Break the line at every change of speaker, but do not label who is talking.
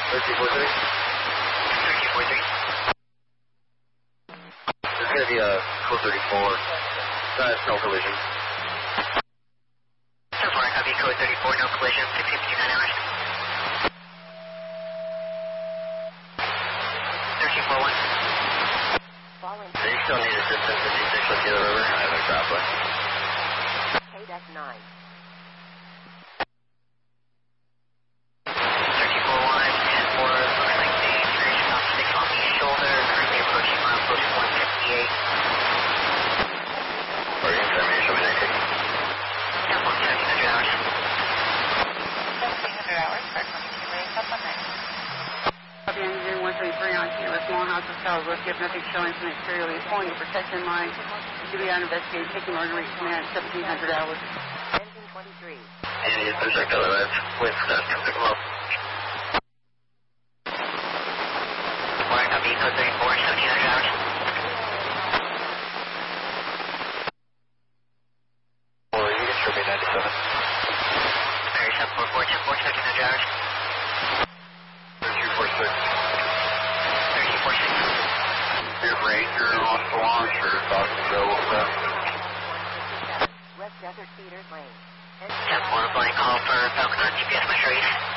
1343.
1343.
There's going to be a code 34. No collision.
So far, copy code 34, no collision, 659 hours. 1341.
So you still need assistance if you stick with the other river? I have a grappler.
KDEC 9.
1341, 10-4, looks like the injury about 6 on the shoulder, currently approaching milepost 158.
Or you can send me a show me next.
Yeah, 1700 hours.
1700 hours, start coming to raise up on that.
Copy engine 133 on Taylor, small house of South Roof. You have nothing showing from exteriorly pulling the protection line. To be on investigation, taking order reach command 1700 hours.
Engine 23.
And you just project otherwise with stuff to pick them up.
Warren, copy code 34, 1700 hours.
Or you can show me 97.
Mary 744, 10-4, 1700 hours.
1346.
1346.
Here's Ranger on the launch or Dr. Joe over there.
West Desert Cedars Lane.
10-4, flying call for Falcon on GPS Metro East.